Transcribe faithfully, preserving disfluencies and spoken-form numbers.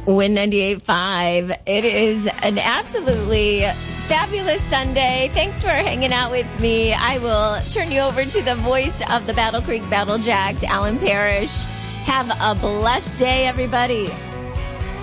Win ninety-eight point five. It is an absolutely fabulous Sunday. Thanks for hanging out with me. I will turn you over to the voice of the Battle Creek Battle Jacks, Alan Parrish. Have a blessed day, everybody.